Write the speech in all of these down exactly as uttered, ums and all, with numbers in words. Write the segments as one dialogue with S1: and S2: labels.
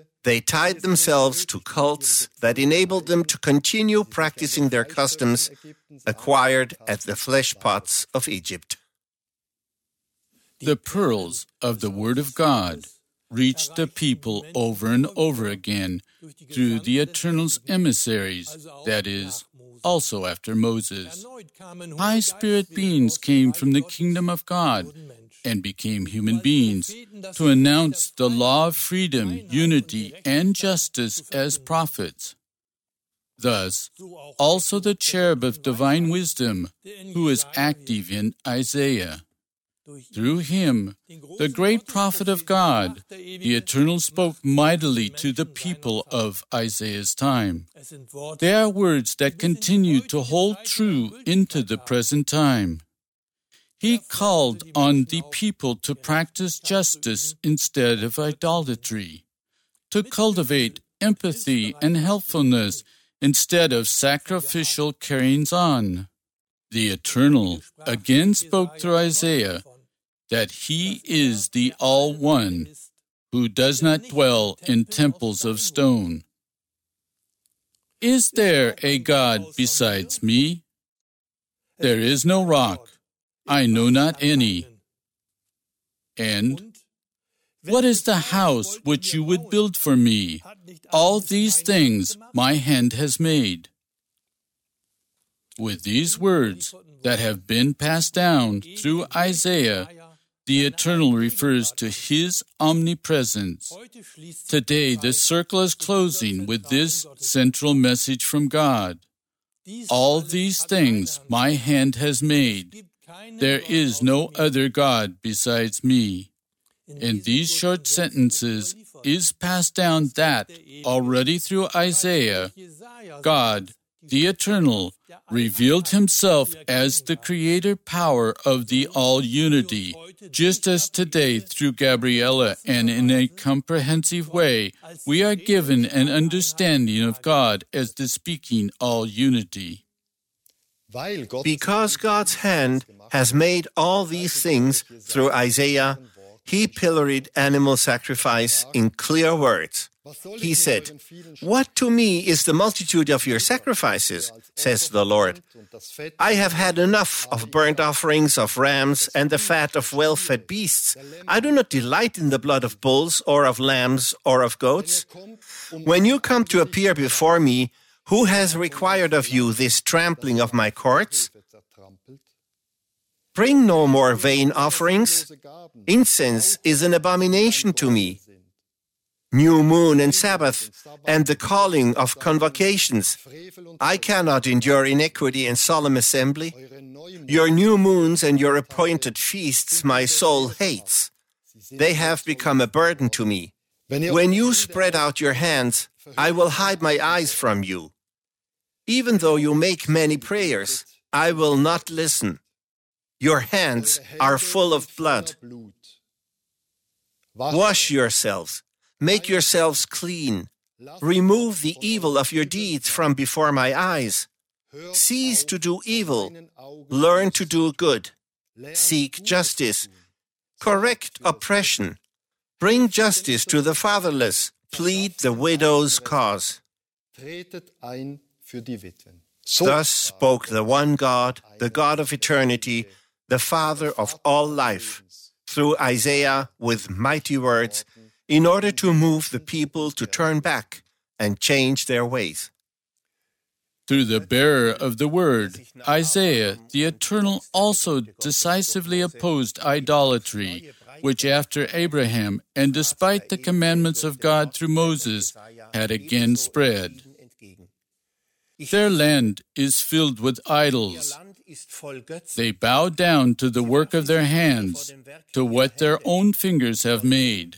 S1: They tied themselves to cults that enabled them to continue practicing their customs acquired at the flesh pots of Egypt.
S2: The pearls of the Word of God reached the people over and over again through the Eternal's emissaries, that is, also after Moses. High spirit beings came from the kingdom of God and became human beings to announce the law of freedom, unity, and justice as prophets. Thus, also the cherub of divine wisdom, who is active in Isaiah. Through him, the great prophet of God, the Eternal spoke mightily to the people of Isaiah's time. They are words that continue to hold true into the present time. He called on the people to practice justice instead of idolatry, to cultivate empathy and helpfulness instead of sacrificial carryings-on. The Eternal again spoke through Isaiah that He is the All-One, who does not dwell in temples of stone. Is there a God besides me? There is no rock. I know not any. And what is the house which you would build for me? All these things my hand has made. With these words that have been passed down through Isaiah, the Eternal refers to His omnipresence. Today, the circle is closing with this central message from God. All these things my hand has made. There is no other God besides me. In these short sentences is passed down that, already through Isaiah, God, the Eternal, revealed Himself as the creator power of the all-unity, just as today through Gabriella and in a comprehensive way, we are given an understanding of God as the speaking all-unity.
S1: Because God's hand has made all these things through Isaiah, He pilloried animal sacrifice in clear words. He said, "What to me is the multitude of your sacrifices, says the Lord. I have had enough of burnt offerings of rams and the fat of well-fed beasts. I do not delight in the blood of bulls or of lambs or of goats. When you come to appear before me, who has required of you this trampling of my courts? Bring no more vain offerings. Incense is an abomination to me. New moon and Sabbath, and the calling of convocations. I cannot endure iniquity and solemn assembly. Your new moons and your appointed feasts my soul hates. They have become a burden to me. When you spread out your hands, I will hide my eyes from you. Even though you make many prayers, I will not listen. Your hands are full of blood. Wash yourselves. Make yourselves clean. Remove the evil of your deeds from before my eyes. Cease to do evil. Learn to do good. Seek justice. Correct oppression. Bring justice to the fatherless. Plead the widow's cause. Thus spoke the one God, the God of eternity, the Father of all life, through Isaiah with mighty words, in order to move the people to turn back and change their ways.
S2: Through the bearer of the word, Isaiah, the Eternal also decisively opposed idolatry, which after Abraham, and despite the commandments of God through Moses, had again spread. Their land is filled with idols. They bow down to the work of their hands, to what their own fingers have made.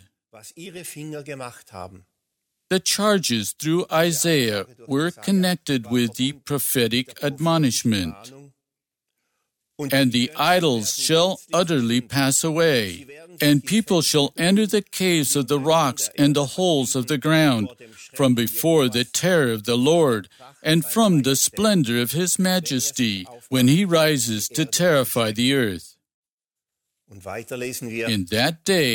S2: The charges through Isaiah were connected with the prophetic admonishment. And the idols shall utterly pass away, and people shall enter the caves of the rocks and the holes of the ground, from before the terror of the Lord, and from the splendor of His majesty, when He rises to terrify the earth. In that day,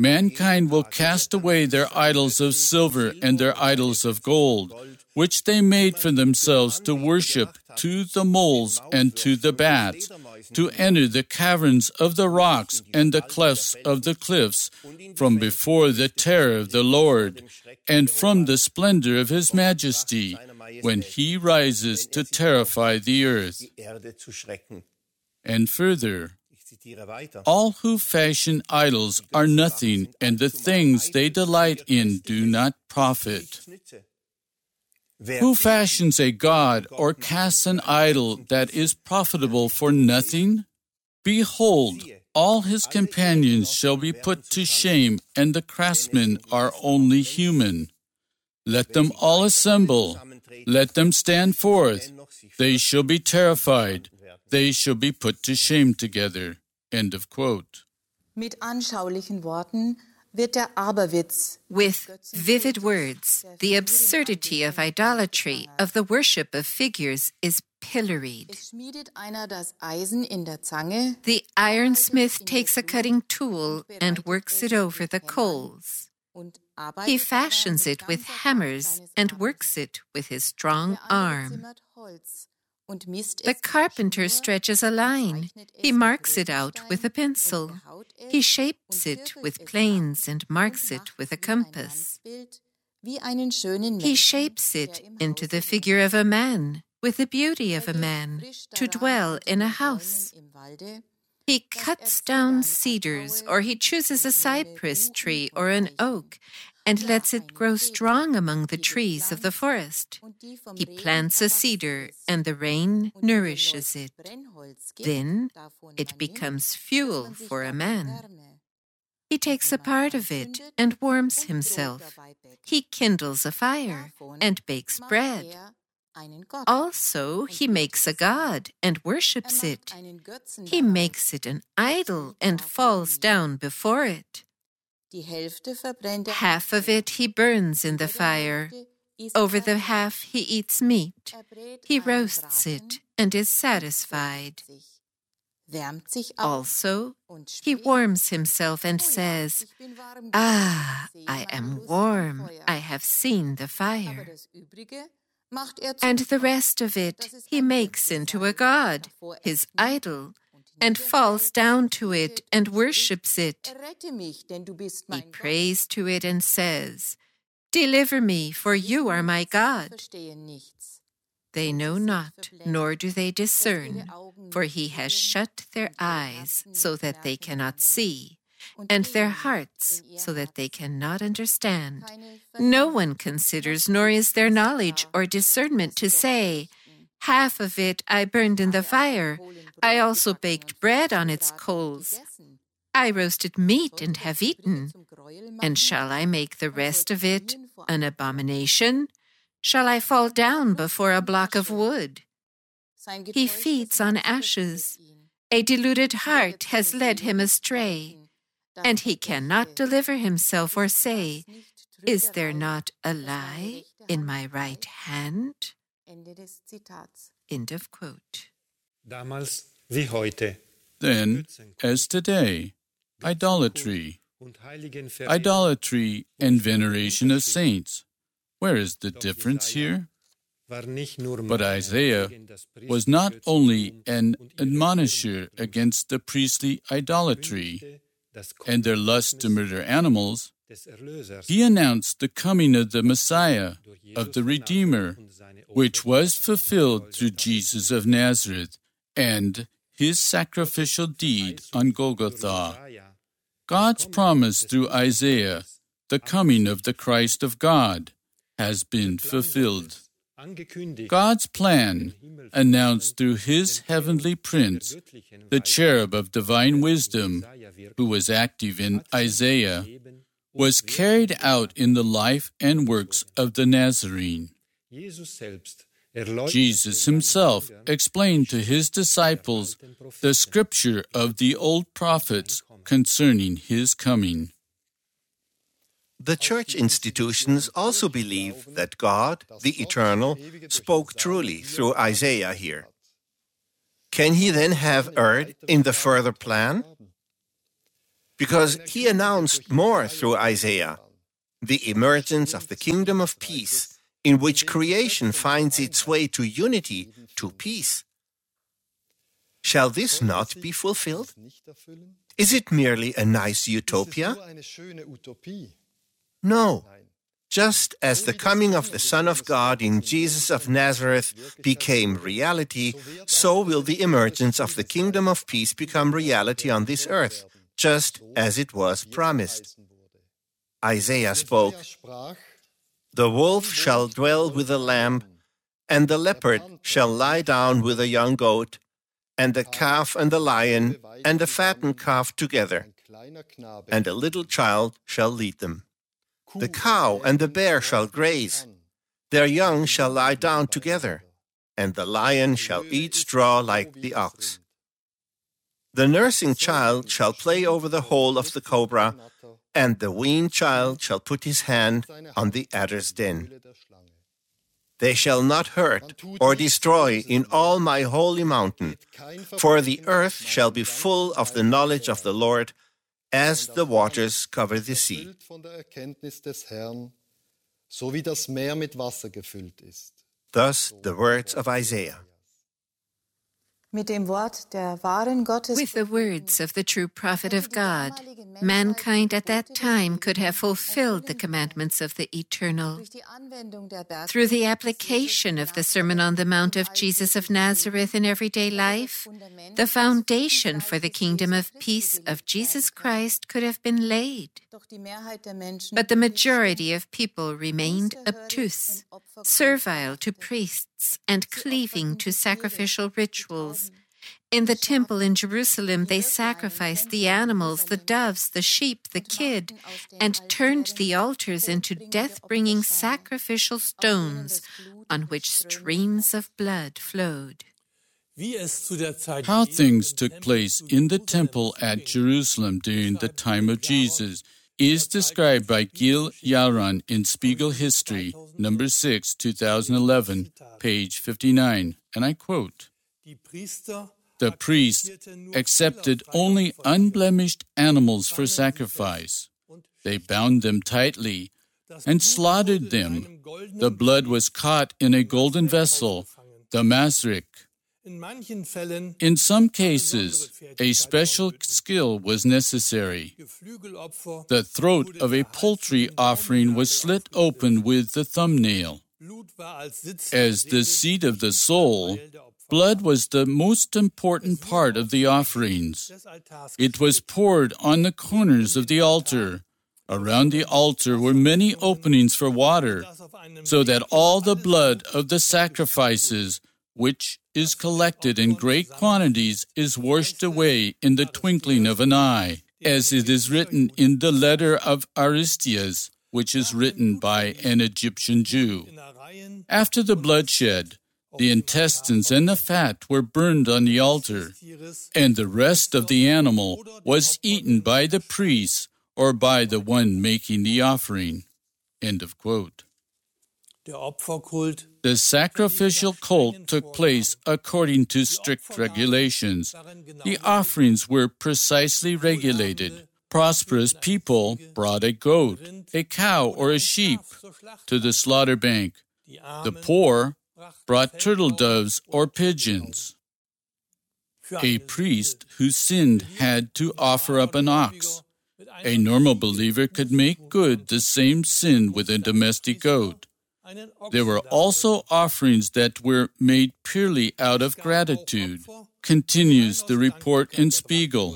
S2: mankind will cast away their idols of silver and their idols of gold, which they made for themselves to worship, to the moles and to the bats, to enter the caverns of the rocks and the clefts of the cliffs, from before the terror of the Lord, and from the splendor of his majesty, when he rises to terrify the earth. And further, all who fashion idols are nothing, and the things they delight in do not profit. Who fashions a god or casts an idol that is profitable for nothing? Behold, all his companions shall be put to shame, and the craftsmen are only human. Let them all assemble. Let them stand forth. They shall be terrified. They shall be put to shame together. End of quote.
S3: Mit anschaulichen Worten wird der Aberwitz.
S4: With vivid words, the absurdity of idolatry, of the worship of figures, is pilloried.
S3: Es schmiedet einer das Eisen in der Zange.
S4: The ironsmith takes a cutting tool and works it over the coals. He fashions it with hammers and works it with his strong arm. The carpenter stretches a line. He marks it out with a pencil. He shapes it with planes and marks it with a compass. He shapes it into the figure of a man, with the beauty of a man, to dwell in a house. He cuts down cedars, or he chooses a cypress tree or an oak, and lets it grow strong among the trees of the forest. He plants a cedar, and the rain nourishes it. Then it becomes fuel for a man. He takes a part of it and warms himself. He kindles a fire and bakes bread. Also, he makes a god and worships it. He makes it an idol and falls down before it. Half of it he burns in the fire. Over the half he eats meat. He roasts it and is satisfied. Also, he warms himself and says, "Ah, I am warm. I have seen the fire." And the rest of it he makes into a god, his idol, and falls down to it and worships it. He prays to it and says, "Deliver me, for you are my God." They know not, nor do they discern, for he has shut their eyes so that they cannot see, and their hearts so that they cannot understand. No one considers, nor is there knowledge or discernment to say, "Half of it I burned in the fire. I also baked bread on its coals. I roasted meat and have eaten. And shall I make the rest of it an abomination? Shall I fall down before a block of wood?" He feeds on ashes. A deluded heart has led him astray, and he cannot deliver himself or say, "Is there not a lie in my right hand?" End of quote.
S5: Damals wie heute.
S2: Then, as today, idolatry. Idolatry and veneration of saints. Where is the difference here? But Isaiah was not only an admonisher against the priestly idolatry and their lust to murder animals, he announced the coming of the Messiah, of the Redeemer, which was fulfilled through Jesus of Nazareth and his sacrificial deed on Golgotha. God's promise through Isaiah, the coming of the Christ of God, has been fulfilled. God's plan, announced through his heavenly prince, the cherub of divine wisdom, who was active in Isaiah, was carried out in the life and works of the Nazarene. Jesus himself explained to his disciples the scripture of the old prophets concerning his coming.
S1: The church institutions also believe that God, the Eternal, spoke truly through Isaiah here. Can he then have erred in the further plan? because he announced more through Isaiah, the emergence of the kingdom of peace, in which creation finds its way to unity, to peace. Shall this not be fulfilled? Is it merely a nice utopia? No. Just as the coming of the Son of God in Jesus of Nazareth became reality, so will the emergence of the kingdom of peace become reality on this earth, just as it was promised. Isaiah spoke, "The wolf shall dwell with the lamb, and the leopard shall lie down with a young goat, and the calf and the lion and the fattened calf together, and a little child shall lead them. The cow and the bear shall graze, their young shall lie down together, and the lion shall eat straw like the ox. The nursing child shall play over the hole of the cobra, and the weaned child shall put his hand on the adder's den. They shall not hurt or destroy in all my holy mountain, for the earth shall be full of the knowledge of the Lord, as the waters cover the sea." Thus the words of Isaiah.
S3: Mit dem Wort der wahren Gottes.
S4: With the words of the true prophet of God, mankind at that time could have fulfilled the commandments of the Eternal. Through the application of the Sermon on the Mount of Jesus of Nazareth in everyday life, the foundation for the kingdom of peace of Jesus Christ could have been laid. But the majority of people remained obtuse, servile to priests, and cleaving to sacrificial rituals. In the temple in Jerusalem, they sacrificed the animals, the doves, the sheep, the kid, and turned the altars into death-bringing sacrificial stones on which streams of blood flowed.
S2: How things took place in the temple at Jerusalem during the time of Jesus is described by Gil Yaron in Spiegel History, number six, two thousand eleven, page fifty-nine, and I quote, "The priest accepted only unblemished animals for sacrifice. They bound them tightly and slaughtered them. The blood was caught in a golden vessel, the masrik. In some cases, a special skill was necessary. The throat of a poultry offering was slit open with the thumbnail. As the seat of the soul, blood was the most important part of the offerings. It was poured on the corners of the altar. Around the altar were many openings for water, so that all the blood of the sacrifices, which is collected in great quantities, is washed away in the twinkling of an eye, as it is written in the letter of Aristeas, which is written by an Egyptian Jew. After the bloodshed, the intestines and the fat were burned on the altar, and the rest of the animal was eaten by the priest or by the one making the offering." End of quote. The sacrificial cult took place according to strict regulations. The offerings were precisely regulated. Prosperous people brought a goat, a cow, or a sheep to the slaughter bank. The poor brought turtle doves or pigeons. A priest who sinned had to offer up an ox. A normal believer could make good the same sin with a domestic goat. There were also offerings that were made purely out of gratitude, continues the report in Spiegel.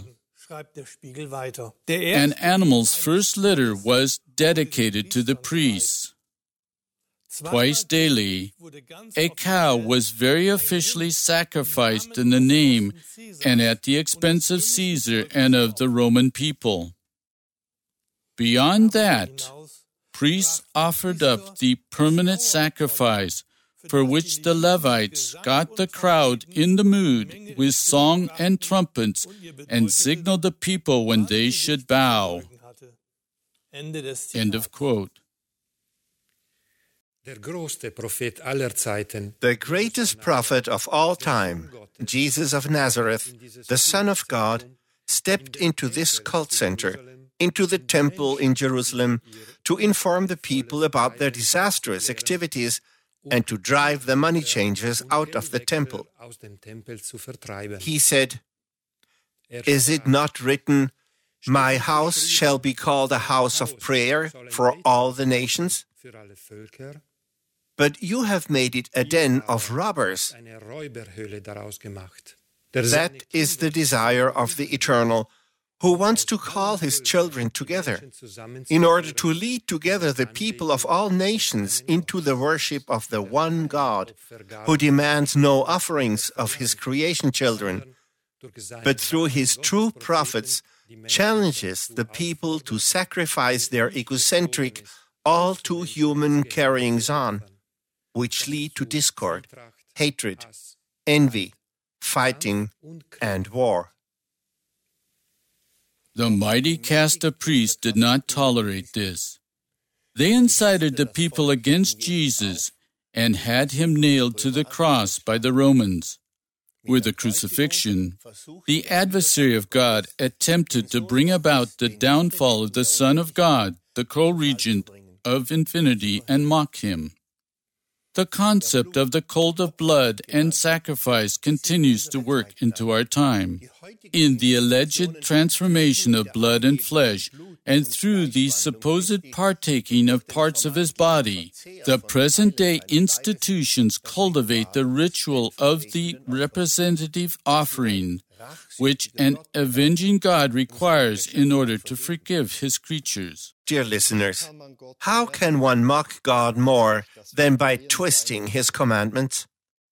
S2: An animal's first litter was dedicated to the priests. Twice daily, a cow was very officially sacrificed in the name and at the expense of Caesar and of the Roman people. Beyond that, priests offered up the permanent sacrifice, for which the Levites got the crowd in the mood with song and trumpets and signaled the people when they should bow. End of quote.
S1: The greatest prophet of all time, Jesus of Nazareth, the Son of God, stepped into this cult center, into the temple in Jerusalem, to inform the people about their disastrous activities and to drive the money changers out of the temple. He said, "Is it not written, 'My house shall be called a house of prayer for all the nations'? But you have made it a den of robbers." That is the desire of the Eternal, who wants to call his children together in order to lead together the people of all nations into the worship of the one God, who demands no offerings of his creation children, but through his true prophets challenges the people to sacrifice their egocentric, all too human carryings on, which lead to discord, hatred, envy, fighting, and war.
S2: The mighty caste of priests did not tolerate this. They incited the people against Jesus and had him nailed to the cross by the Romans. With the crucifixion, the adversary of God attempted to bring about the downfall of the Son of God, the co-regent of infinity, and mock him. The concept of the cult of blood and sacrifice continues to work into our time. In the alleged transformation of blood and flesh, and through the supposed partaking of parts of his body, the present-day institutions cultivate the ritual of the representative offering, which an avenging God requires in order to forgive his creatures.
S1: Dear listeners, how can one mock God more than by twisting his commandments?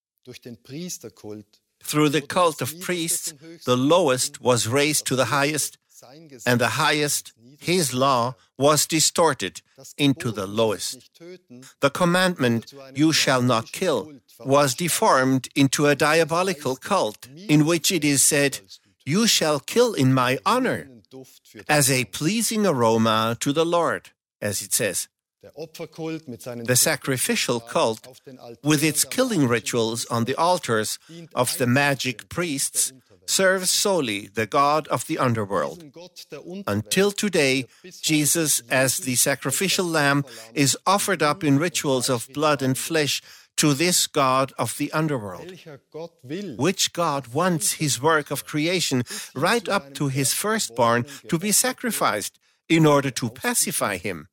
S1: Through the cult of priests, the lowest was raised to the highest, and the highest, his law, was distorted into the lowest. The commandment, "You shall not kill," was deformed into a diabolical cult in which it is said, "You shall kill in my honor," as a pleasing aroma to the Lord, as it says. The sacrificial cult, with its killing rituals on the altars of the magic priests, serves solely the god of the underworld. Until today, Jesus, as the sacrificial lamb, is offered up in rituals of blood and flesh to this god of the underworld. Which God wants his work of creation right up to his firstborn to be sacrificed in order to pacify him?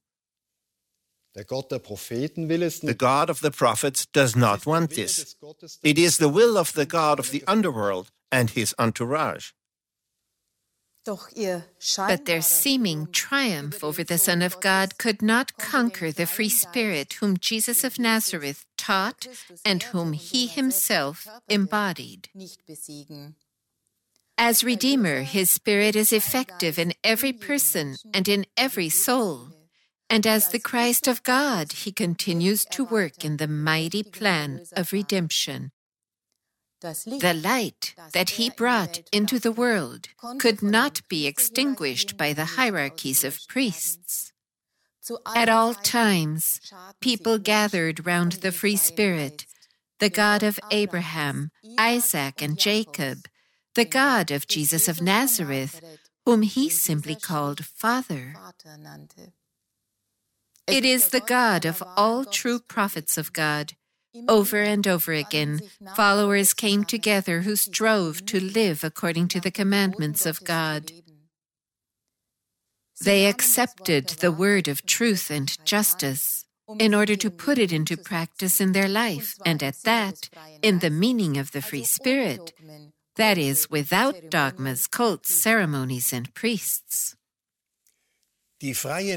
S1: The God of the prophets does not want this. It is the will of the God of the underworld and his entourage.
S4: But their seeming triumph over the Son of God could not conquer the free spirit whom Jesus of Nazareth taught and whom he himself embodied. As Redeemer, his Spirit is effective in every person and in every soul. And as the Christ of God, he continues to work in the mighty plan of redemption. The light that he brought into the world could not be extinguished by the hierarchies of priests. At all times, people gathered round the free Spirit, the God of Abraham, Isaac, and Jacob, the God of Jesus of Nazareth, whom he simply called Father. It is the God of all true prophets of God. Over and over again, followers came together who strove to live according to the commandments of God. They accepted the word of truth and justice in order to put it into practice in their life, and at that, in the meaning of the free spirit, that is, without dogmas, cults, ceremonies, and priests.
S1: The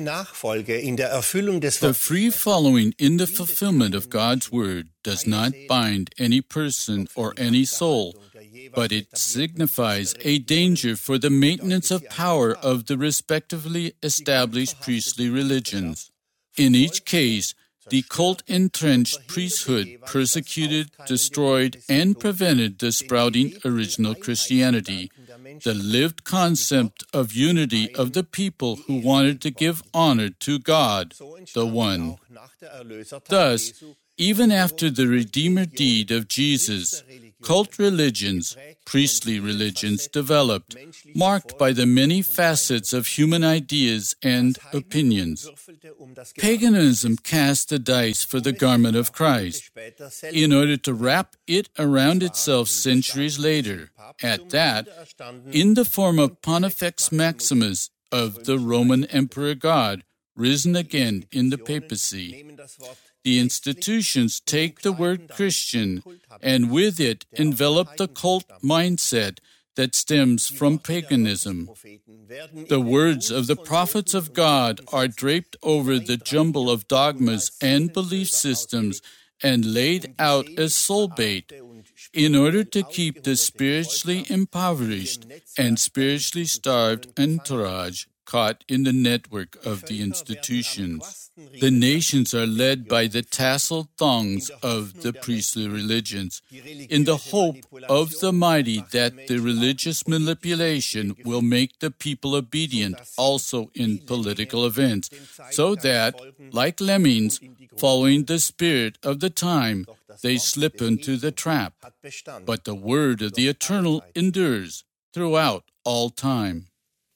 S2: free following in the fulfillment of God's word does not bind any person or any soul, but it signifies a danger for the maintenance of power of the respectively established priestly religions. In each case, the cult-entrenched priesthood persecuted, destroyed, and prevented the sprouting original Christianity, the lived concept of unity of the people who wanted to give honor to God, the One. Thus, even after the Redeemer deed of Jesus, cult religions, priestly religions developed, marked by the many facets of human ideas and opinions. Paganism cast the dice for the garment of Christ, in order to wrap it around itself centuries later, at that, in the form of Pontifex Maximus of the Roman Emperor God, risen again in the papacy. The institutions take the word Christian and with it envelop the cult mindset that stems from paganism. The words of the prophets of God are draped over the jumble of dogmas and belief systems and laid out as soul bait in order to keep the spiritually impoverished and spiritually starved entourage caught in the network of the institutions. The nations are led by the tasseled thongs of the priestly religions, in the hope of the mighty that the religious manipulation will make the people obedient also in political events, so that, like lemmings, following the spirit of the time, they slip into the trap. But the word of the Eternal endures throughout all time.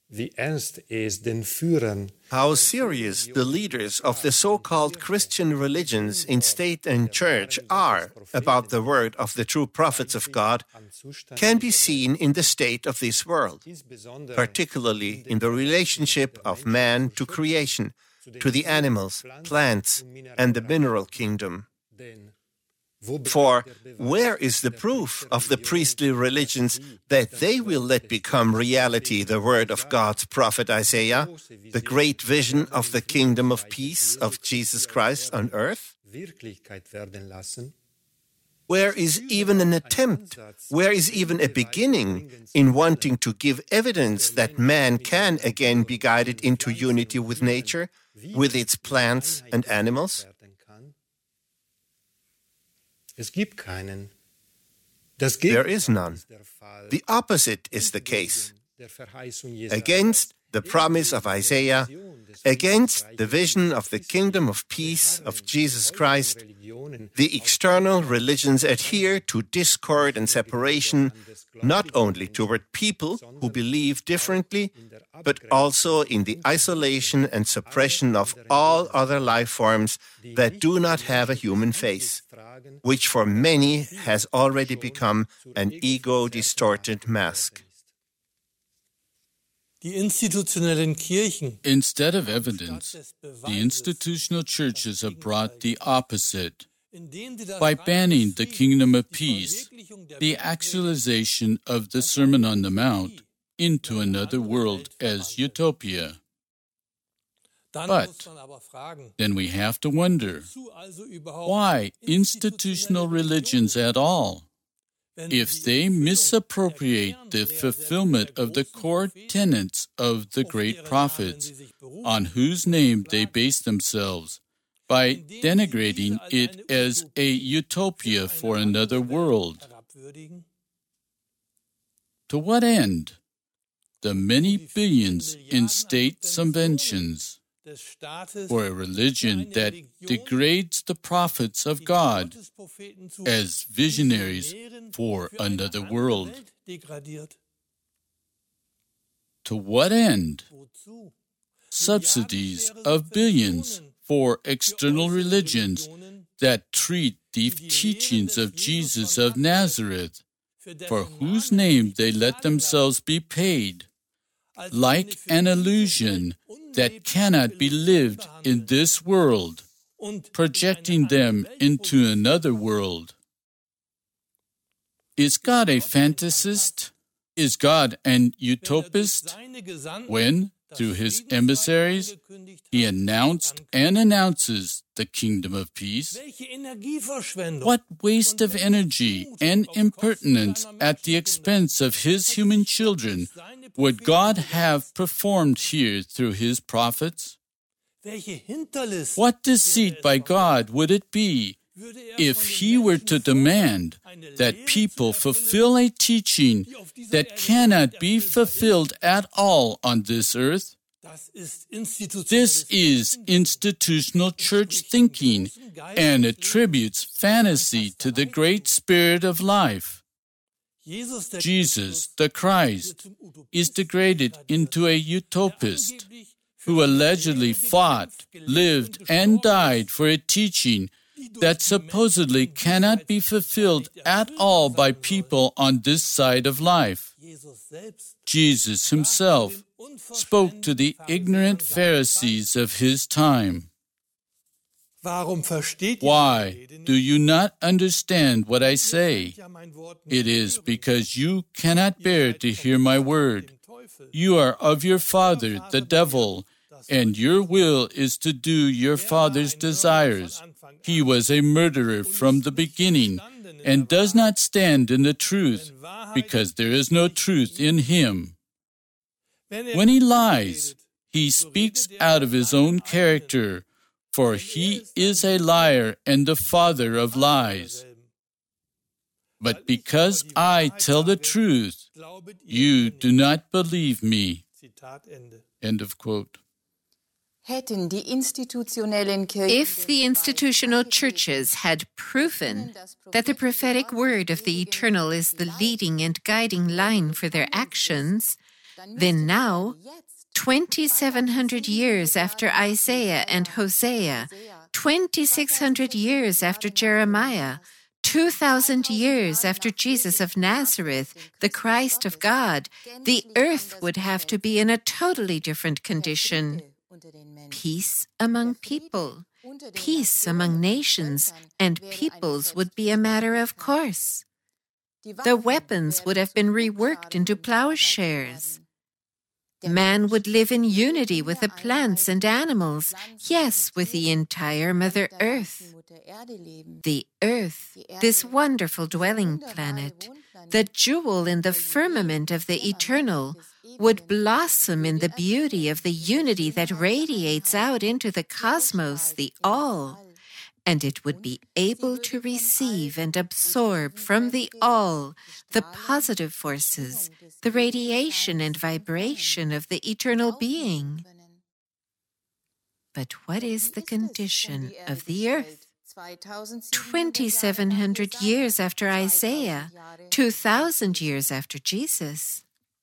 S1: How serious the leaders of the so-called Christian religions in state and church are about the word of the true prophets of God can be seen in the state of this world, particularly in the relationship of man to creation, to the animals, plants, and the mineral kingdom. For where is the proof of the priestly religions that they will let become reality the word of God's prophet Isaiah, the great vision of the kingdom of peace of Jesus Christ on earth? Where is even an attempt, where is even a beginning in wanting to give evidence that man can again be guided into unity with nature, with its plants and animals? There is none. The opposite is the case. Against the promise of Isaiah, against the vision of the kingdom of peace of Jesus Christ, the external religions adhere to discord and separation, not only toward people who believe differently, but also in the isolation and suppression of all other life forms that do not have a human face, which for many has already become an ego-distorted mask.
S2: Instead of evidence, the institutional churches have brought the opposite. By banning the kingdom of peace, the actualization of the Sermon on the Mount, into another world as utopia. But then we have to wonder, why institutional religions at all? If they misappropriate the fulfillment of the core tenets of the great prophets, on whose name they base themselves, by denigrating it as a utopia for another world. To what end? The many billions in state subventions for a religion that degrades the prophets of God as visionaries for another world. To what end? Subsidies of billions for external religions that treat the teachings of Jesus of Nazareth, for whose name they let themselves be paid, like an illusion that cannot be lived in this world, projecting them into another world. Is God a fantasist? Is God an utopist? When, through his emissaries, he announced and announces the kingdom of peace? What waste of energy and impertinence at the expense of his human children would God have performed here through his prophets? What deceit by God would it be if he were to demand that people fulfill a teaching that cannot be fulfilled at all on this earth? This is institutional church thinking and attributes fantasy to the great spirit of life. Jesus, the Christ, is degraded into a utopist who allegedly fought, lived, and died for a teaching that supposedly cannot be fulfilled at all by people on this side of life. Jesus himself spoke to the ignorant Pharisees of his time. Why do you not understand what I say? It is because you cannot bear to hear my word. You are of your father, the devil, and your will is to do your father's desires. He was a murderer from the beginning and does not stand in the truth, because there is no truth in him. When he lies, he speaks out of his own character, for he is a liar and the father of lies. But because I tell the truth, you do not believe me. End of quote.
S3: If the
S4: institutional churches had proven that the prophetic word of the Eternal is the leading and guiding line for their actions, then now, twenty-seven hundred years after Isaiah and Hosea, twenty-six hundred years after Jeremiah, two thousand years after Jesus of Nazareth, the Christ of God, the earth would have to be in a totally different condition. Peace among people, peace among nations and peoples would be a matter of course. The weapons would have been reworked into plowshares. Man would live in unity with the plants and animals, yes, with the entire Mother Earth. The Earth, this wonderful dwelling planet, the jewel in the firmament of the Eternal, would blossom in the beauty of the unity that radiates out into the cosmos, the All, and it would be able to receive and absorb from the All the positive forces, the radiation and vibration of the eternal being. But what is the condition of the earth? twenty-seven hundred years after Isaiah, two thousand years after Jesus.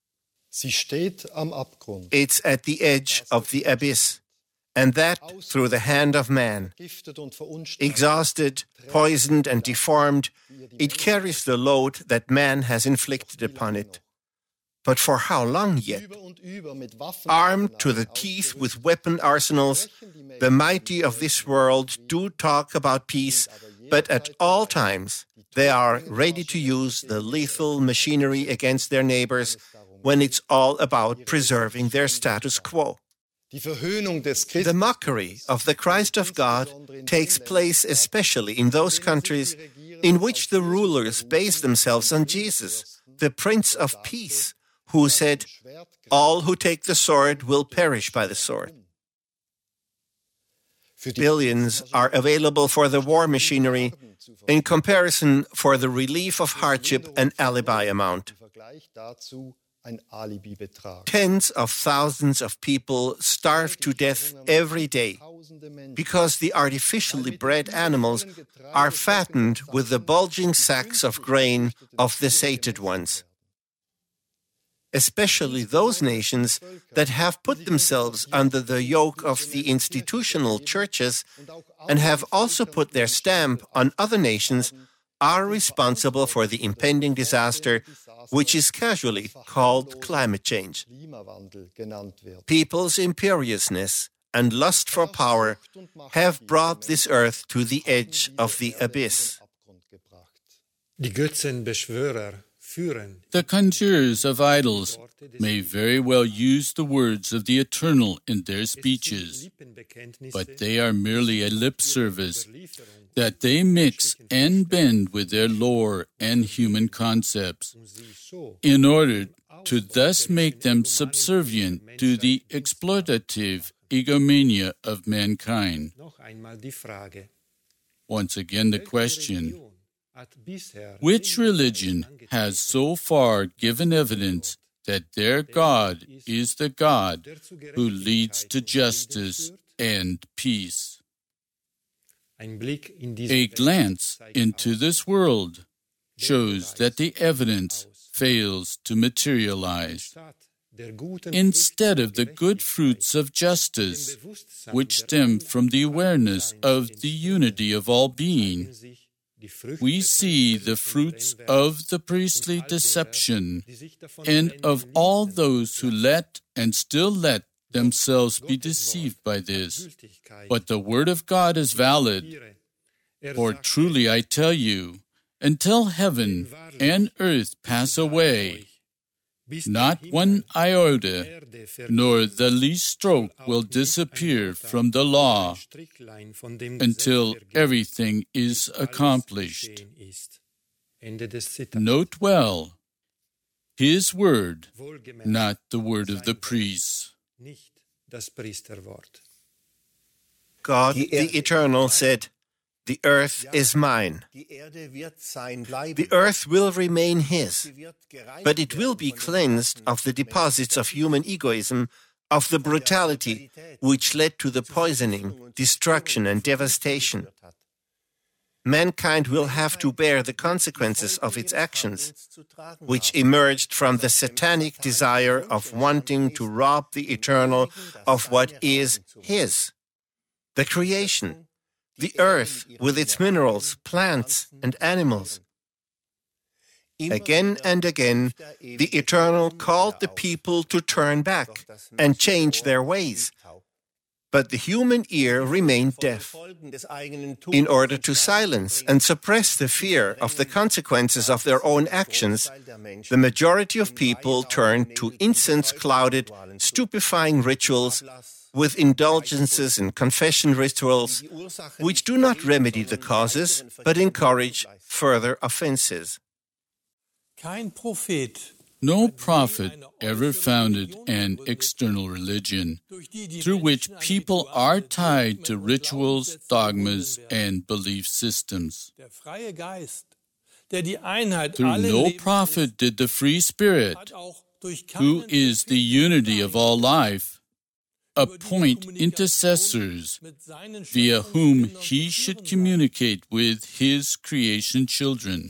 S1: It's at the edge of the abyss, and that through the hand of man. Exhausted, poisoned, and deformed, it carries the load that man has inflicted upon it. But for how long yet? Armed to the teeth with weapon arsenals, the mighty of this world do talk about peace, but at all times they are ready to use the lethal machinery against their neighbors when it's all about preserving their status quo. The mockery of the Christ of God takes place especially in those countries in which the rulers base themselves on Jesus, the Prince of Peace, who said, "All who take the sword will perish by the sword." Billions are available for the war machinery, in comparison for the relief of hardship an alibi amount. Tens of thousands of people starve to death every day because the artificially bred animals are fattened with the bulging sacks of grain of the sated ones. Especially those nations that have put themselves under the yoke of the institutional churches and have also put their stamp on other nations are responsible for the impending disaster, which is casually called climate change. People's imperiousness and lust for power have brought this earth to the edge of the abyss.
S2: The conjurers of idols may very well use the words of the Eternal in their speeches, but they are merely a lip service that they mix and bend with their lore and human concepts, in order to thus make them subservient to the exploitative egomania of mankind. Once again, the question: which religion has so far given evidence that their God is the God who leads to justice and peace? A glance into this world shows that the evidence fails to materialize. Instead of the good fruits of justice, which stem from the awareness of the unity of all being, we see the fruits of the priestly deception and of all those who let and still let themselves be deceived by this. But the word of God is valid, for truly I tell you, until heaven and earth pass away, not one iota, nor the least stroke will disappear from the law until everything is accomplished. Note well, His word, not the word of the priests.
S1: God, the Eternal, said, "The earth is mine." The earth will remain His, but it will be cleansed of the deposits of human egoism, of the brutality which led to the poisoning, destruction, and devastation. Mankind will have to bear the consequences of its actions, which emerged from the satanic desire of wanting to rob the Eternal of what is His. The creation, the earth with its minerals, plants, and animals. Again and again, the Eternal called the people to turn back and change their ways. But the human ear remained deaf. In order to silence and suppress the fear of the consequences of their own actions, the majority of people turned to incense-clouded, stupefying rituals with indulgences and confession rituals, which do not remedy the causes, but encourage further offenses.
S2: No prophet ever founded an external religion through which people are tied to rituals, dogmas, and belief systems. Through no prophet did the free Spirit, who is the unity of all life, appoint intercessors via whom he should communicate with his creation children.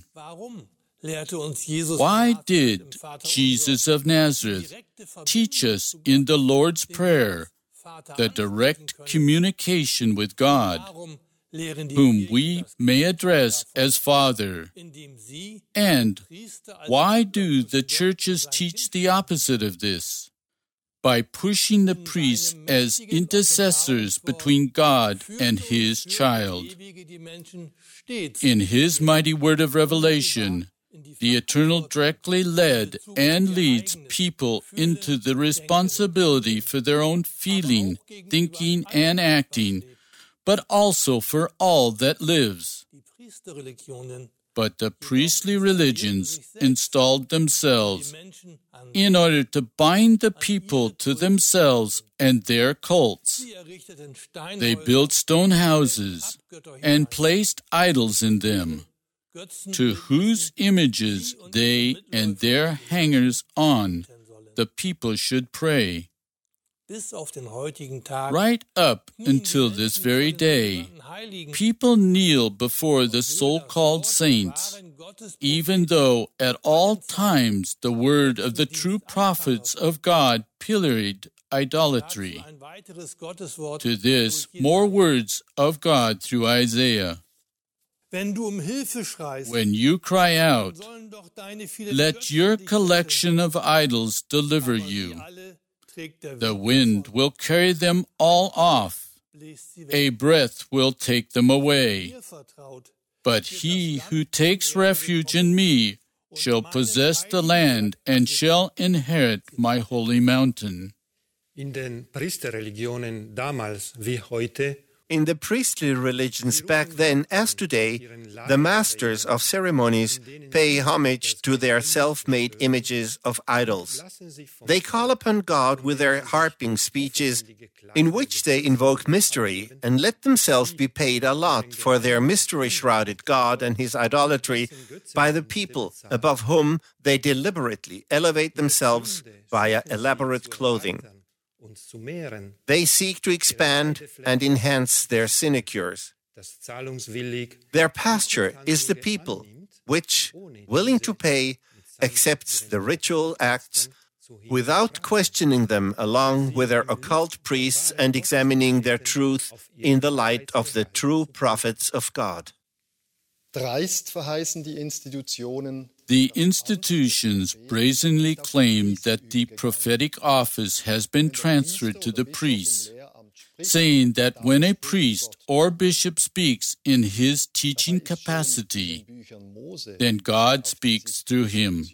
S2: Why did Jesus of Nazareth teach us in the Lord's Prayer the direct communication with God, whom we may address as Father? And why do the churches teach the opposite of this? By pushing the priests as intercessors between God and His child. In His mighty word of revelation, the Eternal directly led and leads people into the responsibility for their own feeling, thinking, and acting, but also for all that lives. But the priestly religions installed themselves in order to bind the people to themselves and their cults. They built stone houses and placed idols in them, to whose images they and their hangers-on the people should pray. Right up until this very day, people kneel before the so-called saints, even though at all times the word of the true prophets of God pilloried idolatry. To this, more words of God through Isaiah. When you cry out, let your collection of idols deliver you. The wind will carry them all off. A breath will take them away. But he who takes refuge in me shall possess the land and shall inherit my holy mountain.
S5: In den Priesterreligionen damals wie heute
S1: In the priestly religions back then as today, the masters of ceremonies pay homage to their self-made images of idols. They call upon God with their harping speeches, in which they invoke mystery and let themselves be paid a lot for their mystery-shrouded God and his idolatry by the people, above whom they deliberately elevate themselves via elaborate clothing. They seek to expand and enhance their sinecures. Their pasture is the people, which, willing to pay, accepts the ritual acts without questioning them along with their occult priests and examining their truth in the light of the true prophets of God.
S2: The institutions brazenly claim that the prophetic office has been transferred to the priests, saying that when a priest or bishop speaks in his teaching capacity, then God speaks through him.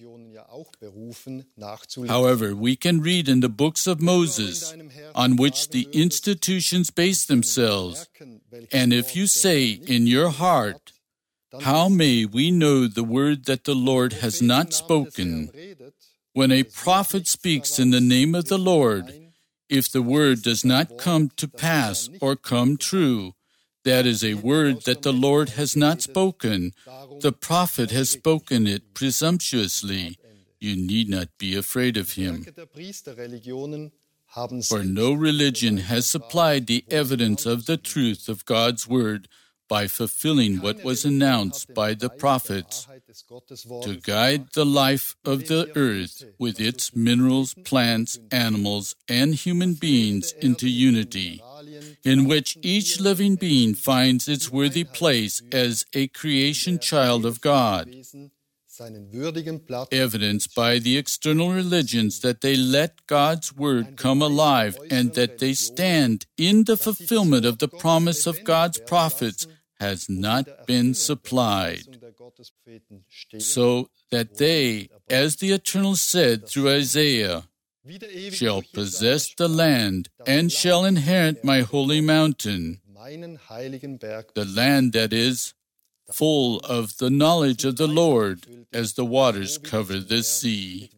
S2: However, we can read in the books of Moses, on which the institutions base themselves, and if you say in your heart, "How may we know the word that the Lord has not spoken?" When a prophet speaks in the name of the Lord, if the word does not come to pass or come true, that is a word that the Lord has not spoken. The prophet has spoken it presumptuously. You need not be afraid of him. For no religion has supplied the evidence of the truth of God's word by fulfilling what was announced by the prophets, to guide the life of the earth with its minerals, plants, animals, and human beings into unity, in which each living being finds its worthy place as a creation child of God, evidenced by the external religions that they let God's word come alive and that they stand in the fulfillment of the promise of God's prophets has not been supplied, so that they, as the Eternal said through Isaiah, shall possess the land and shall inherit my holy mountain, the land that is full of the knowledge of the Lord, as the waters cover the sea.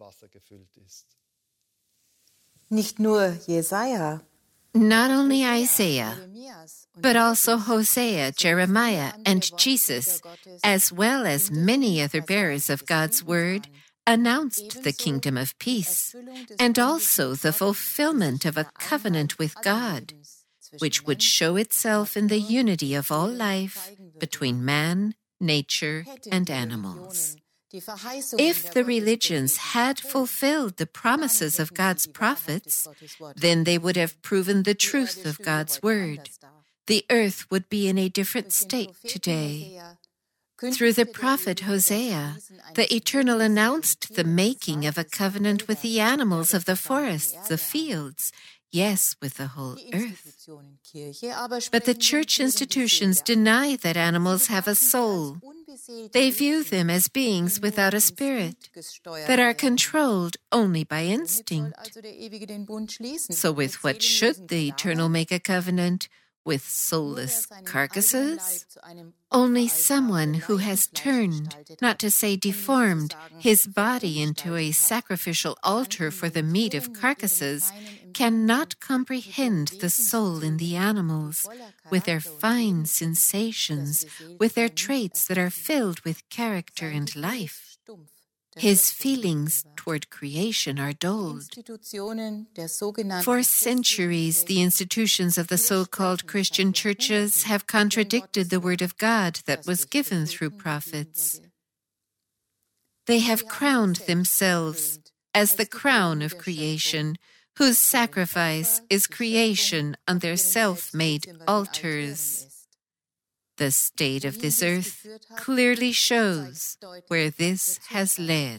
S3: Nicht nur Jesaja,
S4: Not only Isaiah, but also Hosea, Jeremiah, and Jesus, as well as many other bearers of God's word, announced the kingdom of peace, and also the fulfillment of a covenant with God, which would show itself in the unity of all life between man, nature, and animals. If the religions had fulfilled the promises of God's prophets, then they would have proven the truth of God's word. The earth would be in a different state today. Through the prophet Hosea, the Eternal announced the making of a covenant with the animals of the forests, the fields, yes, with the whole earth. But the church institutions deny that animals have a soul. They view them as beings without a spirit, that are controlled only by instinct. So with what should the Eternal make a covenant? With soulless carcasses? Only someone who has turned, not to say deformed, his body into a sacrificial altar for the meat of carcasses cannot comprehend the soul in the animals, with their fine sensations, with their traits that are filled with character and life. His feelings toward creation are dulled. For centuries, the institutions of the so-called Christian churches have contradicted the word of God that was given through prophets. They have crowned themselves as the crown of creation, whose sacrifice is creation on their self-made altars. The state of this earth clearly shows where this has led.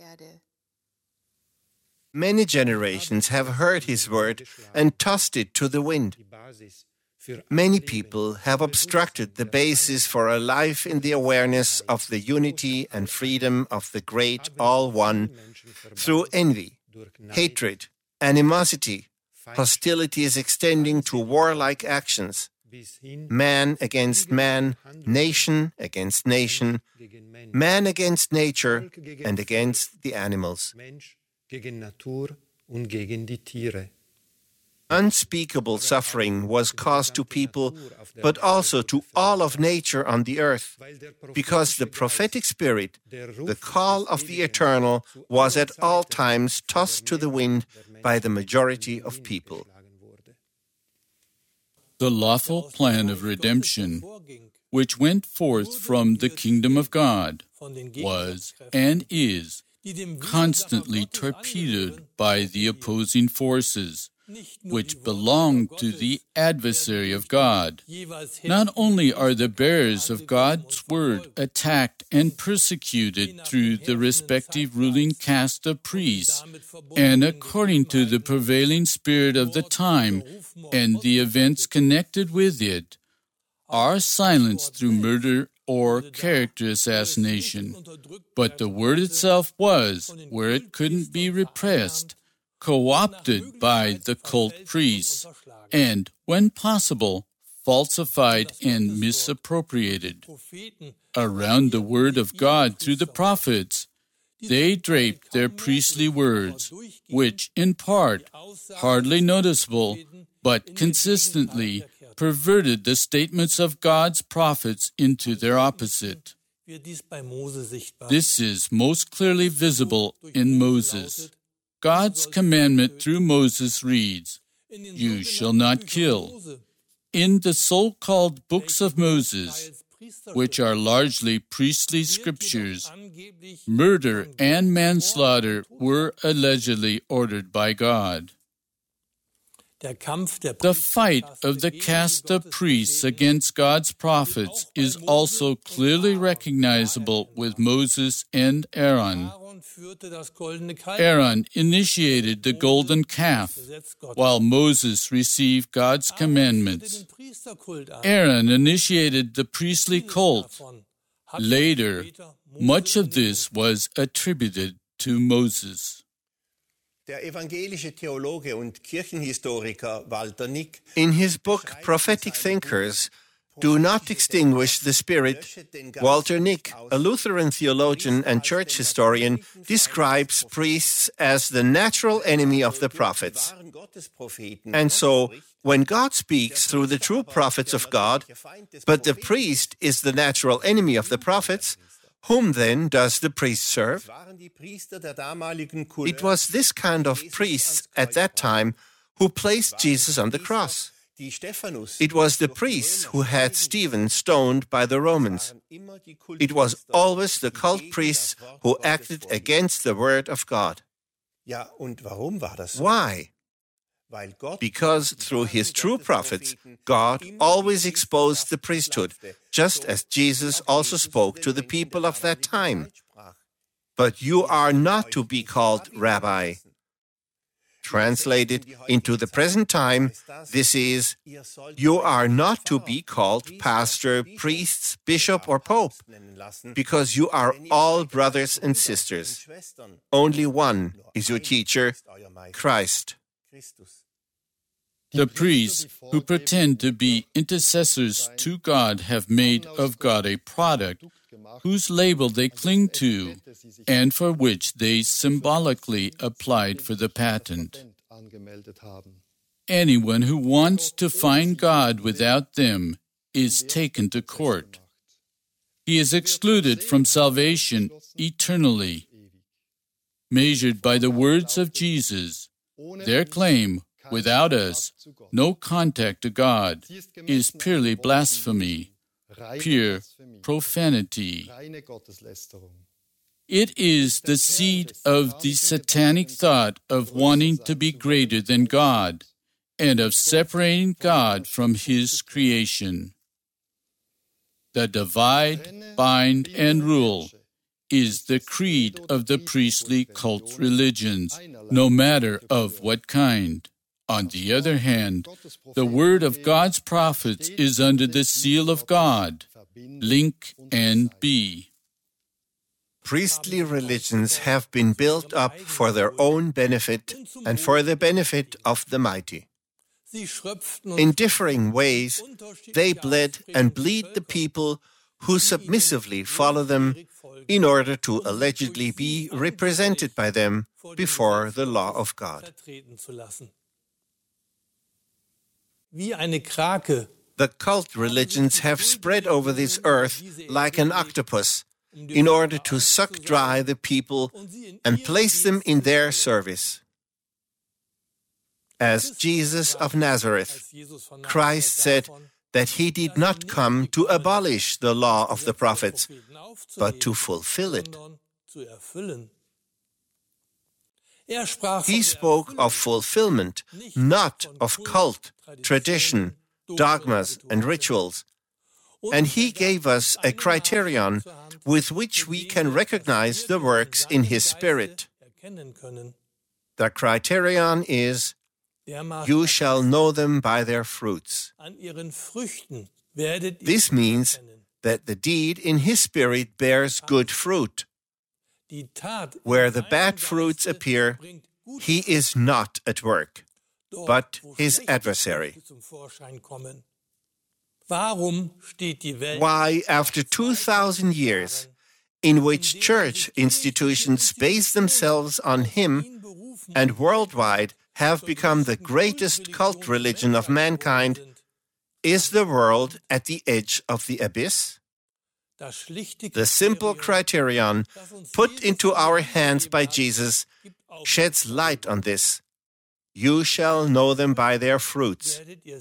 S1: Many generations have heard his word and tossed it to the wind. Many people have obstructed the basis for a life in the awareness of the unity and freedom of the great All-One through envy, hatred, animosity, hostilities extending to warlike actions, man against man, nation against nation, man against nature and against the animals. Unspeakable suffering was caused to people, but also to all of nature on the earth, because the prophetic spirit, the call of the Eternal, was at all times tossed to the wind by the majority of people.
S2: The lawful plan of redemption, which went forth from the kingdom of God, was and is constantly torpedoed by the opposing forces, which belong to the adversary of God. Not only are the bearers of God's word attacked and persecuted through the respective ruling caste of priests, and according to the prevailing spirit of the time and the events connected with it, are silenced through murder or character assassination, but the word itself was, where it couldn't be repressed, co-opted by the cult priests, and, when possible, falsified and misappropriated. Around the word of God through the prophets, they draped their priestly words, which, in part, hardly noticeable, but consistently perverted the statements of God's prophets into their opposite. This is most clearly visible in Moses. God's commandment through Moses reads, "You shall not kill." In the so-called books of Moses, which are largely priestly scriptures, murder and manslaughter were allegedly ordered by God. The fight of the caste of priests against God's prophets is also clearly recognizable with Moses and Aaron. Aaron initiated the golden calf, while Moses received God's commandments. Aaron initiated the priestly cult. Later, much of this was attributed to Moses.
S1: Der evangelische Theologe und Kirchenhistoriker Walter Nick, in his book Prophetic Thinkers, Do Not Extinguish the Spirit, Walter Nick, a Lutheran theologian and church historian, describes priests as the natural enemy of the prophets. And so, when God speaks through the true prophets of God, but the priest is the natural enemy of the prophets, whom then does the priest serve? It was this kind of priests at that time who placed Jesus on the cross. It was the priests who had Stephen stoned by the Romans. It was always the cult priests who acted against the word of God. Why? Because through his true prophets, God always exposed the priesthood, just as Jesus also spoke to the people of that time. But you are not to be called rabbi. Translated into the present time, this is, you are not to be called pastor, priests, bishop, or pope, because you are all brothers and sisters. Only one is your teacher, Christ.
S2: The priests who pretend to be intercessors to God have made of God a product whose label they cling to and for which they symbolically applied for the patent. Anyone who wants to find God without them is taken to court. He is excluded from salvation eternally. Measured by the words of Jesus, their claim, without us, no contact to God, is purely blasphemy, pure profanity. It is the seed of the satanic thought of wanting to be greater than God and of separating God from His creation. The divide, bind, and rule is the creed of the priestly cult religions, no matter of what kind. On the other hand, the word of God's prophets is under the seal of God, link and be.
S1: Priestly religions have been built up for their own benefit and for the benefit of the mighty. In differing ways, they bled and bleed the people who submissively follow them in order to allegedly be represented by them before the law of God. The cult religions have spread over this earth like an octopus in order to suck dry the people and place them in their service. As Jesus of Nazareth, Christ said that he did not come to abolish the law of the prophets, but to fulfill it. He spoke of fulfillment, not of cult, tradition, dogmas, and rituals. And he gave us a criterion with which we can recognize the works in his Spirit. The criterion is, you shall know them by their fruits. This means that the deed in his Spirit bears good fruit. Where the bad fruits appear, he is not at work, but his adversary. Why, after two thousand years, in which church institutions base themselves on him and worldwide have become the greatest cult religion of mankind, is the world at the edge of the abyss? The simple criterion put into our hands by Jesus sheds light on this. You shall know them by their fruits.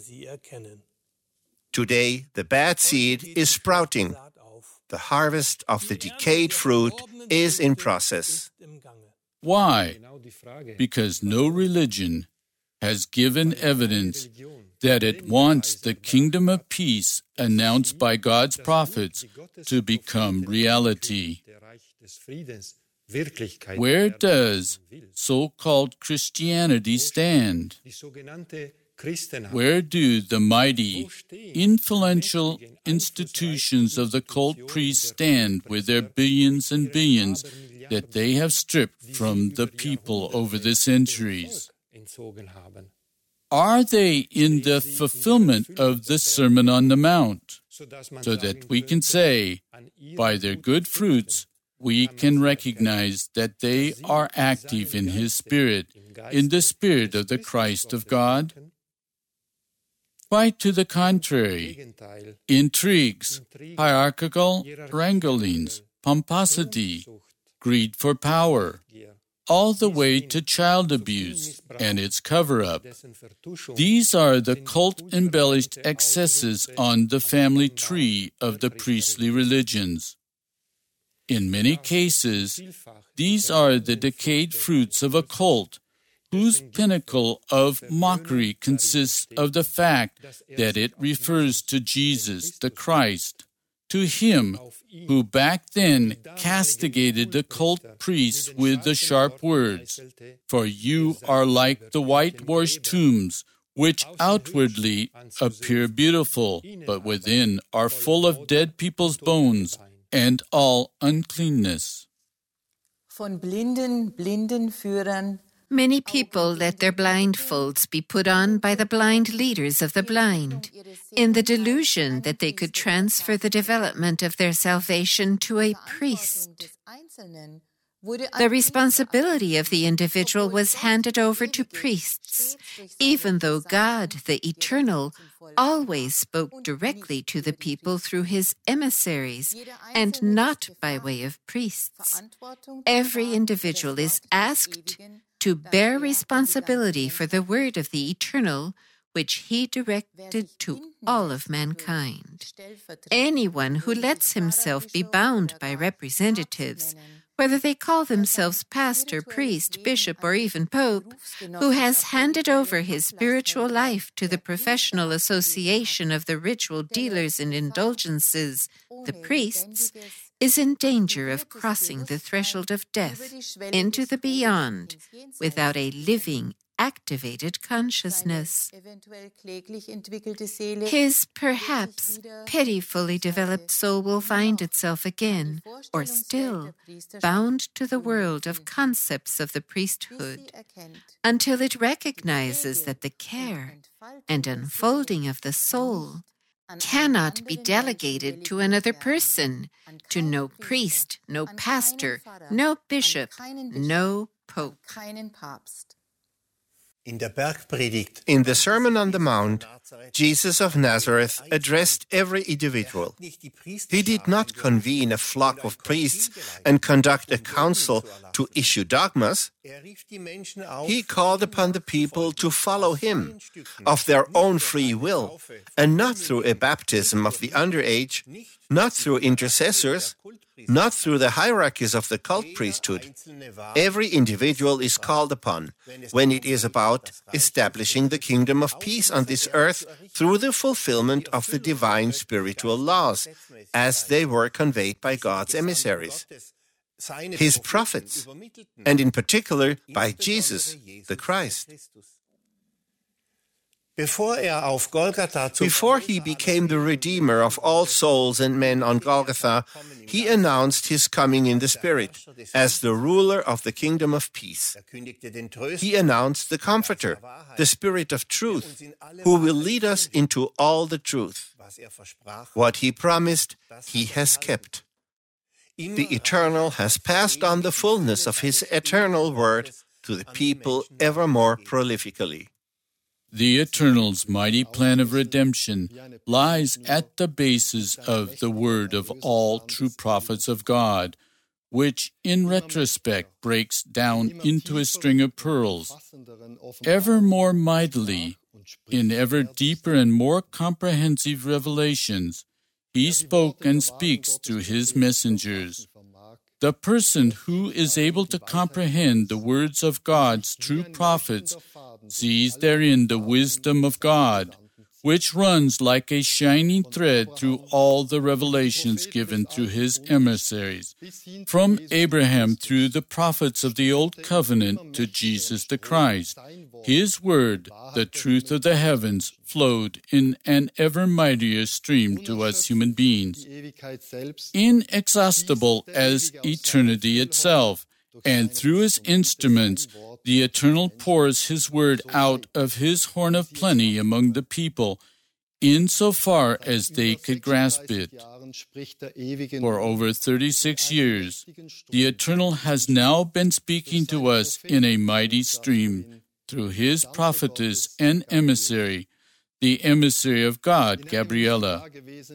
S1: Today, the bad seed is sprouting. The harvest of the decayed fruit is in process.
S2: Why? Because no religion has given evidence that it wants the kingdom of peace announced by God's prophets to become reality. Where does so-called Christianity stand? Where do the mighty, influential institutions of the cult priests stand with their billions and billions that they have stripped from the people over the centuries? Are they in the fulfillment of the Sermon on the Mount, so that we can say, by their good fruits, we can recognize that they are active in His Spirit, in the Spirit of the Christ of God? Quite to the contrary. Intrigues, hierarchical wranglings, pomposity, greed for power, all the way to child abuse and its cover-up. These are the cult-embellished excesses on the family tree of the priestly religions. In many cases, these are the decayed fruits of a cult whose pinnacle of mockery consists of the fact that it refers to Jesus, the Christ, to Him who back then castigated the cult priests with the sharp words, "For you are like the whitewashed tombs, which outwardly appear beautiful, but within are full of dead people's bones and all uncleanness."
S3: Von blinden, blinden Führern.
S4: Many people let their blindfolds be put on by the blind leaders of the blind, in the delusion that they could transfer the development of their salvation to a priest. The responsibility of the individual was handed over to priests, even though God, the Eternal, always spoke directly to the people through His emissaries and not by way of priests. Every individual is asked to bear responsibility for the word of the Eternal, which He directed to all of mankind. Anyone who lets himself be bound by representatives, whether they call themselves pastor, priest, bishop, or even pope, who has handed over his spiritual life to the professional association of the ritual dealers in indulgences, the priests, is in danger of crossing the threshold of death into the beyond without a living, activated consciousness. His perhaps pitifully developed soul will find itself again, or still, bound to the world of concepts of the priesthood, until it recognizes that the care and unfolding of the soul cannot be delegated to another person, to no priest, no pastor, no bishop, no pope.
S1: In the Sermon on the Mount, Jesus of Nazareth addressed every individual. He did not convene a flock of priests and conduct a council to issue dogmas. He called upon the people to follow Him of their own free will, and not through a baptism of the underage, not through intercessors, not through the hierarchies of the cult priesthood. Every individual is called upon when it is about establishing the kingdom of peace on this earth through the fulfillment of the divine spiritual laws, as they were conveyed by God's emissaries, His prophets, and in particular by Jesus, the Christ. Before he became the Redeemer of all souls and men on Golgotha, he announced his coming in the Spirit as the ruler of the kingdom of peace. He announced the Comforter, the Spirit of truth, who will lead us into all the truth. What he promised, he has kept. The Eternal has passed on the fullness of his eternal word to the people ever more prolifically.
S2: The Eternal's mighty plan of redemption lies at the basis of the word of all true prophets of God, which in retrospect breaks down into a string of pearls. Ever more mightily, in ever deeper and more comprehensive revelations, he spoke and speaks through his messengers. The person who is able to comprehend the words of God's true prophets sees therein the wisdom of God, which runs like a shining thread through all the revelations given through his emissaries, from Abraham through the prophets of the Old Covenant to Jesus the Christ. His word, the truth of the heavens, flowed in an ever mightier stream to us human beings, inexhaustible as eternity itself, and through his instruments, the Eternal pours his word out of his horn of plenty among the people, insofar as they could grasp it. For over thirty-six years, the Eternal has now been speaking to us in a mighty stream through his prophetess and emissary, the emissary of God, Gabriella,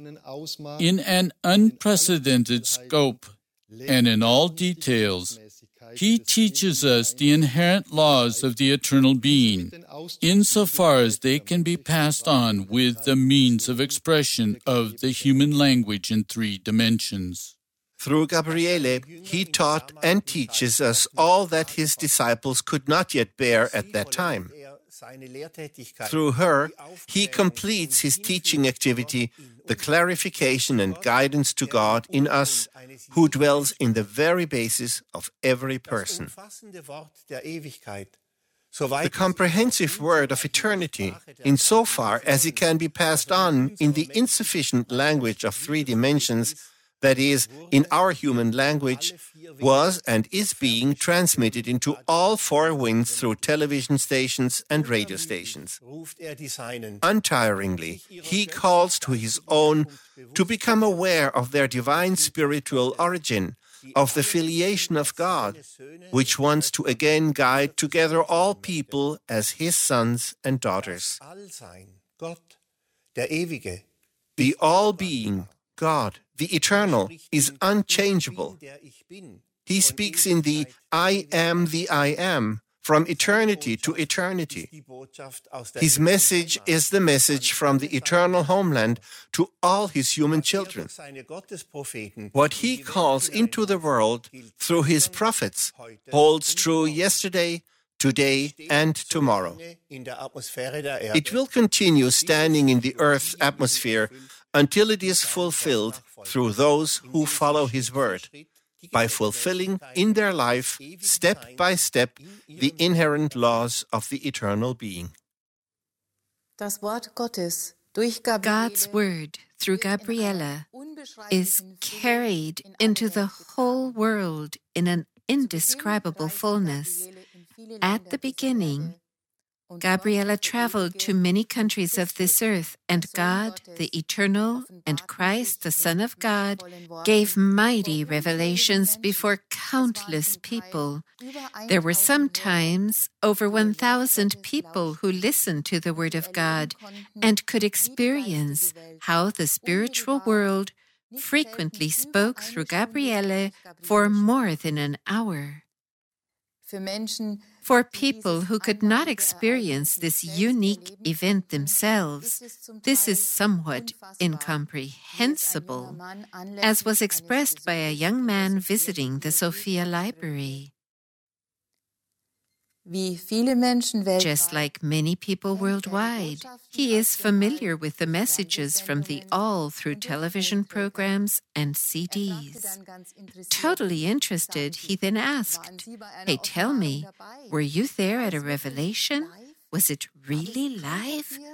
S2: in an unprecedented scope and in all details. He teaches us the inherent laws of the eternal being, insofar as they can be passed on with the means of expression of the human language in three dimensions.
S1: Through Gabriele, he taught and teaches us all that his disciples could not yet bear at that time. Through her, he completes his teaching activity, the clarification and guidance to God in us, who dwells in the very basis of every person. The comprehensive word of eternity, insofar as it can be passed on in the insufficient language of three dimensions, that is, in our human language, was and is being transmitted into all four winds through television stations and radio stations. Untiringly, he calls to his own to become aware of their divine spiritual origin, of the filiation of God, which wants to again guide together all people as his sons and daughters. The all-being God, the Eternal, is unchangeable. He speaks in the I am the I am, from eternity to eternity. His message is the message from the eternal homeland to all his human children. What he calls into the world through his prophets holds true yesterday, today, and tomorrow. It will continue standing in the earth's atmosphere until it is fulfilled through those who follow his word, by fulfilling in their life, step by step, the inherent laws of the eternal being.
S4: God's word, through Gabriella, is carried into the whole world in an indescribable fullness. At the beginning, Gabriella traveled to many countries of this earth, and God, the Eternal, and Christ, the Son of God, gave mighty revelations before countless people. There were sometimes over one thousand people who listened to the Word of God and could experience how the spiritual world frequently spoke through Gabriele for more than an hour. For people who could not experience this unique event themselves, this is somewhat incomprehensible, as was expressed by a young man visiting the Sophia Library. Just like many people worldwide, he is familiar with the messages from the All through television programs and C Ds. Totally interested, he then asked, "Hey, tell me, were you there at a revelation? Was it really live?"